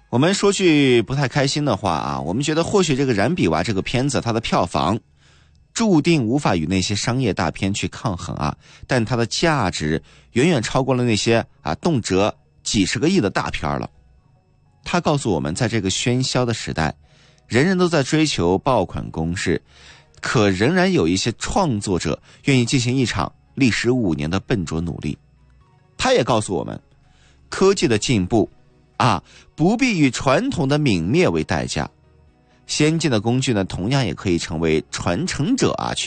我们说句不太开心的话啊，我们觉得或许这个燃比娃这个片子它的票房注定无法与那些商业大片去抗衡啊，但它的价值远远超过了那些动辄几十个亿的大片了。它告诉我们，在这个喧嚣的时代，人人都在追求爆款公式，可仍然有一些创作者愿意进行一场历时5年的笨拙努力。它也告诉我们，科技的进步不必以传统的泯灭为代价，先进的工具呢，同样也可以成为传承者去